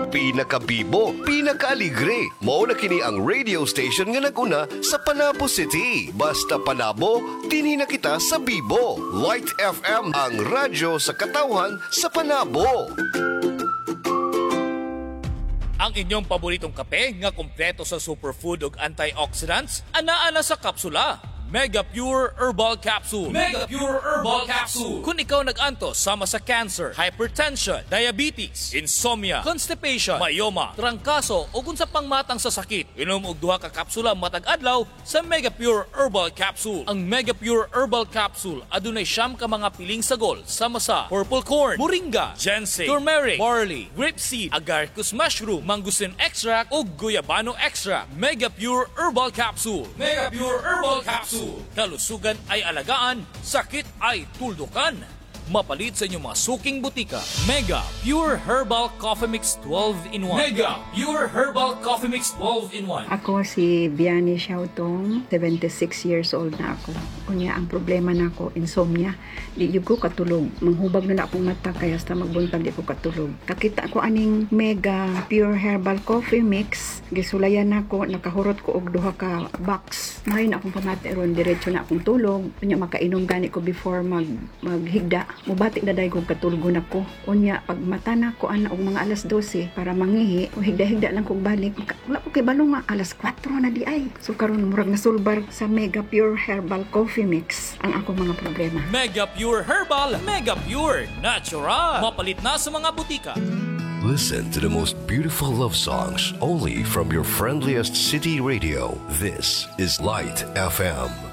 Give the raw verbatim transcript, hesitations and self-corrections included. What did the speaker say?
pinakabibo, pinakaaligre. Mao na kini ang radio station nga naguna sa Panabo City. Basta Panabo, dinhi na kita sa Bibo. Light F M, ang radyo sa katawhan sa Panabo. Ang inyong paboritong kape nga kumpleto sa superfood ug antioxidants anaa na sa kapsula. Mega Pure Herbal Capsule. Mega Pure Herbal Capsule. Kung ikaw nag-antos sama sa cancer, hypertension, diabetes, insomnia, constipation, myoma, trangkaso o kung sa pangmatang sa sakit, inom og duha ka kapsula matag adlaw sa Mega Pure Herbal Capsule. Ang Mega Pure Herbal Capsule adunay siyam ka mga piling sagol sama sa purple corn, moringa, ginseng, turmeric, barley, grapeseed, agaricus mushroom, mangosteen extract ug guyabano extract. Mega Pure Herbal Capsule. Mega Pure Herbal Capsule. Kalusugan ay alagaan, sakit ay tuldukan. Mapalit sa inyong mga suking butika. Mega Pure Herbal Coffee Mix twelve in one. Mega Pure Herbal Coffee Mix twelve in one. Ako si Biani Xiaotong, seventy-six years old na ako. Kunya ang problema na ako, insomnia. Di yun ko katulog. Manghubag na na akong mata kaya hasta magbuntag di ko katulog. Kakita ko aning Mega Pure Herbal Coffee Mix. Gisulayan ako, nakahurot ko og duha ka box. Ngayon akong pamati ron, diretso na akong tulog. Kunya makainom gani ko before mag maghigda. Mubati na dahil kong katulgon ako. Unya, pag mata na ko ana og mga alas dose para mangihi, o higda-higda lang kong balik. Wala ko kay balong nga, alas kwatro na di ay. So karon murag nasulbar sa Mega Pure Herbal Coffee Mix ang akong mga problema. Mega Pure Herbal, Mega Pure Natural. Mapalit na sa mga butika. Listen to the most beautiful love songs only from your friendliest city radio. This is Light F M.